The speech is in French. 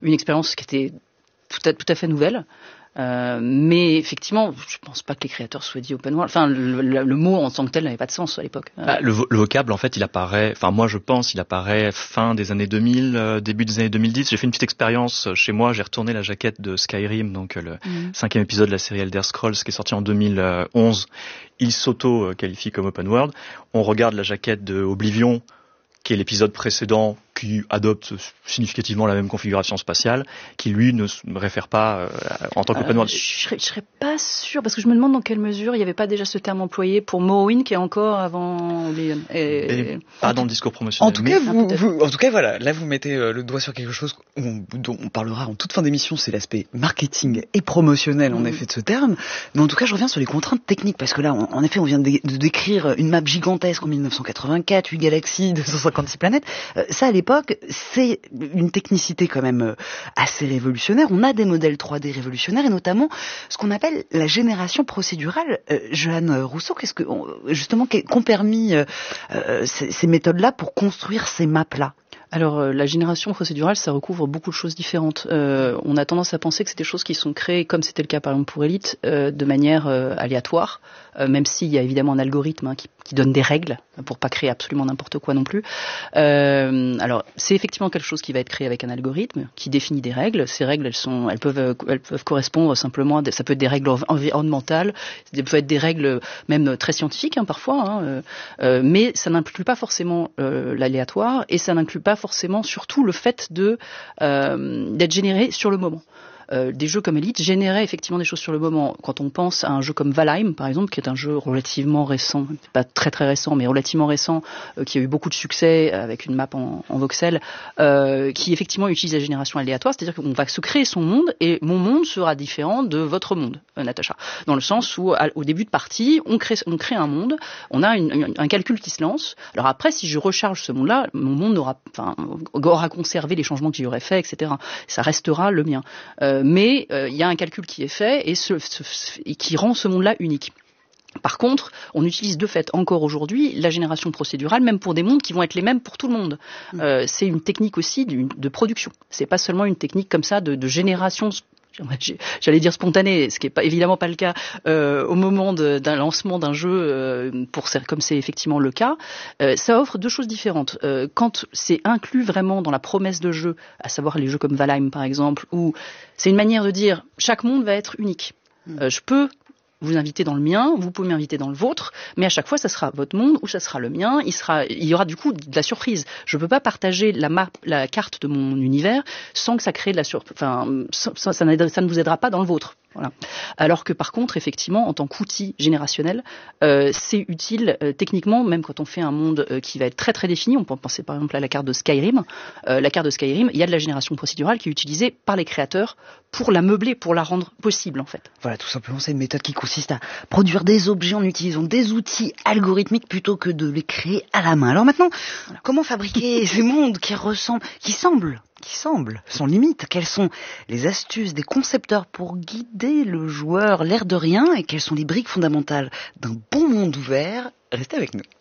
une expérience qui était tout à fait nouvelle. Mais effectivement, je pense pas que les créateurs soient dit open world. Enfin, le mot en tant que tel n'avait pas de sens à l'époque. Le vocable, en fait, il apparaît. Enfin, moi, je pense, il apparaît fin des années 2000, début des années 2010. J'ai fait une petite expérience chez moi. J'ai retourné la jaquette de Skyrim, donc le 5e épisode de la série Elder Scrolls, qui est sorti en 2011. Il s'auto-qualifie comme open world. On regarde la jaquette de Oblivion, qui est l'épisode précédent, qui adopte significativement la même configuration spatiale, qui lui ne se réfère pas en tant qu'open world. Je serais pas sûre, parce que je me demande dans quelle mesure il n'y avait pas déjà ce terme employé pour Morrowind, qui est encore avant Oblivion. Pas dans le discours promotionnel. En tout cas, voilà, là vous mettez le doigt sur quelque chose dont on parlera en toute fin d'émission, c'est l'aspect marketing et promotionnel en effet de ce terme. Mais en tout cas, je reviens sur les contraintes techniques, parce que là, en effet, on vient de décrire une map gigantesque en 1984, 8 galaxies, 256 planètes. Ça, à l'époque, c'est une technicité quand même assez révolutionnaire. On a des modèles 3D révolutionnaires et notamment ce qu'on appelle la génération procédurale. Johan Rousseau, qu'ont permis ces méthodes-là pour construire ces maps-là? Alors, la génération procédurale, ça recouvre beaucoup de choses différentes. On a tendance à penser que c'est des choses qui sont créées, comme c'était le cas par exemple pour Elite, de manière aléatoire, même s'il y a évidemment un algorithme qui donne des règles pour pas créer absolument n'importe quoi non plus. Alors, c'est effectivement quelque chose qui va être créé avec un algorithme qui définit des règles. Ces règles, elles peuvent correspondre simplement, ça peut être des règles environnementales, ça peut être des règles même très scientifiques parfois, mais ça n'inclut pas forcément l'aléatoire et ça n'inclut pas forcément surtout le fait d'être généré sur le moment. Des jeux comme Elite généraient effectivement des choses sur le moment. Quand on pense à un jeu comme Valheim, par exemple, qui est un jeu relativement récent, pas très très récent, mais relativement récent, qui a eu beaucoup de succès avec une map en voxel, qui effectivement utilise la génération aléatoire, c'est-à-dire qu'on va se créer son monde et mon monde sera différent de votre monde, Natacha. Dans le sens où, au début de partie, on crée un monde, on a un calcul qui se lance. Alors après, si je recharge ce monde-là, mon monde aura conservé les changements que j'y aurais fait, etc. Ça restera le mien. Mais il y a un calcul qui est fait et qui rend ce monde-là unique. Par contre, on utilise de fait encore aujourd'hui la génération procédurale, même pour des mondes qui vont être les mêmes pour tout le monde. C'est une technique aussi de production. C'est pas seulement une technique comme ça de génération. J'allais dire spontanée, ce qui est évidemment pas le cas au moment d'un lancement d'un jeu, comme c'est effectivement le cas. Ça offre deux choses différentes. Quand c'est inclus vraiment dans la promesse de jeu, à savoir les jeux comme Valheim par exemple, où c'est une manière de dire chaque monde va être unique. Je peux vous inviter dans le mien, vous pouvez m'inviter dans le vôtre, mais à chaque fois, ça sera votre monde ou ça sera le mien. Il y aura du coup de la surprise. Je peux pas partager la carte de mon univers sans que ça crée de la surprise. Enfin, ça ne vous aidera pas dans le vôtre. Voilà. Alors que par contre, effectivement, en tant qu'outil générationnel, c'est utile techniquement, même quand on fait un monde qui va être très très défini. On peut penser par exemple à la carte de Skyrim. La carte de Skyrim, il y a de la génération procédurale qui est utilisée par les créateurs pour la meubler, pour la rendre possible en fait. Voilà, tout simplement, c'est une méthode qui consiste à produire des objets en utilisant des outils algorithmiques plutôt que de les créer à la main. Alors maintenant, comment fabriquer ces mondes qui semblent sans limite? Quelles sont les astuces des concepteurs pour guider le joueur l'air de rien et quelles sont les briques fondamentales d'un bon monde ouvert? Restez avec nous.